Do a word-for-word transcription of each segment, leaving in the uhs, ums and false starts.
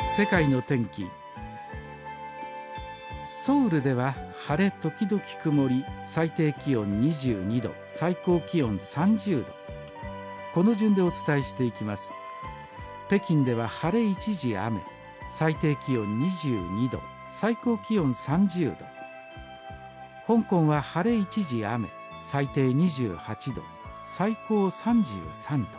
世界の天気。ソウルでは晴れ時々曇り、最低気温にじゅうにど、最高気温さんじゅうど。この順でお伝えしていきます。北京では晴れ一時雨、最低気温にじゅうにど、最高気温さんじゅうど。香港は晴れ一時雨、最低にじゅうはちど、最高さんじゅうさんど。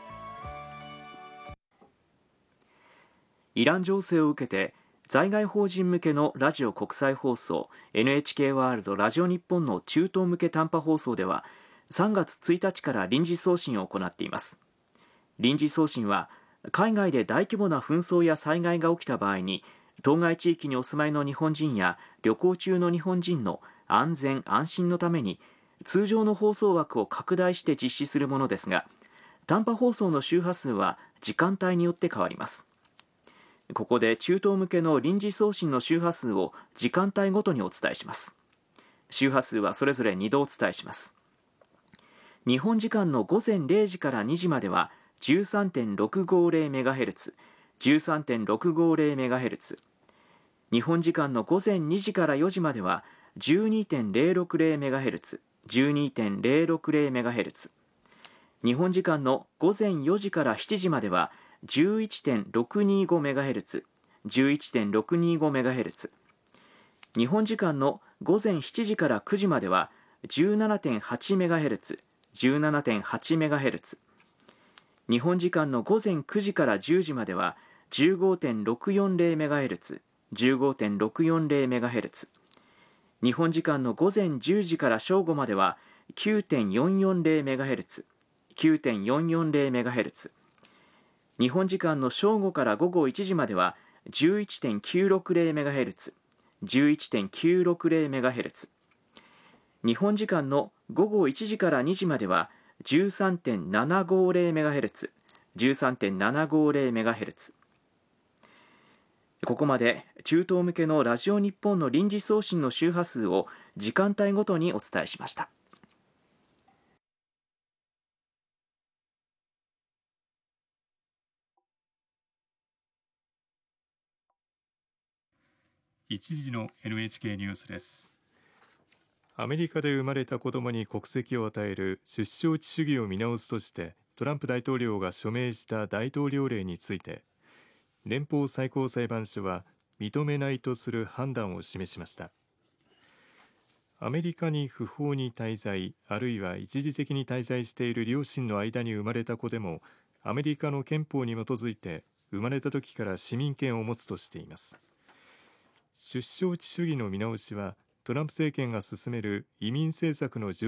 イラン情勢を受けて在外邦人向けのラジオ国際放送 エヌエイチケー ワールドラジオ日本の中東向け短波放送ではさんがつついたちから臨時送信を行っています。臨時送信は海外で大規模な紛争や災害が起きた場合に当該地域にお住まいの日本人や旅行中の日本人の安全安心のために通常の放送枠を拡大して実施するものですが、短波放送の周波数は時間帯によって変わります。ここで中東向けの臨時送信の周波数を時間帯ごとにお伝えします。周波数はそれぞれにどお伝えします。日本時間のごぜんれいじからにじまでは じゅうさんてんろくごゼロメガヘルツ、じゅうさんてんろくごゼロメガヘルツ。日本時間のごぜんにじからよじまでは じゅうにてんゼロろくゼロメガヘルツ、じゅうにてんゼロろくゼロメガヘルツ。日本時間のごぜんよじからしちじまでは じゅういってんろくにごメガヘルツ、じゅういってんろくにごメガヘルツ。日本時間のごぜんしちじからくじまでは じゅうななてんはちメガヘルツ、じゅうななてんはちメガヘルツ。日本時間のごぜんくじからじゅうじまでは じゅうごてんろくよんゼロメガヘルツ、じゅうごてんろくよんゼロメガヘルツ。日本時間のごぜんじゅうじから正午までは きゅうてんよんよんゼロメガヘルツ、きゅうてんよんよんゼロメガヘルツ。日本時間の正午から午後いちじまでは じゅういってんきゅうろくゼロメガヘルツ、じゅういってんきゅうろくゼロメガヘルツ。日本時間の午後いちじからにじまでは じゅうさんてんななごゼロメガヘルツ、じゅうさんてんななごゼロメガヘルツ。ここまで中東向けのラジオ日本の臨時送信の周波数を時間帯ごとにお伝えしました。 一時の エヌエイチケー ニュースです。アメリカで生まれた子どもに国籍を与える出生地主義を見直すとしてトランプ大統領が署名した大統領令について連邦最高裁判所は認めないとする判断を示しました。アメリカに不法に滞在あるいは一時的に滞在している両親の間に生まれた子でもアメリカの憲法に基づいて生まれた時から市民権を持つとしています。出生地主義の見直しはトランプ政権が進める移民政策の